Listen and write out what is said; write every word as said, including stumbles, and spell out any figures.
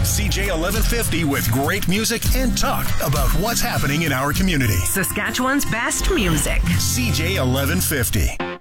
C J eleven fifty with great music and talk about what's happening in our community. Saskatchewan's best music. C J eleven fifty.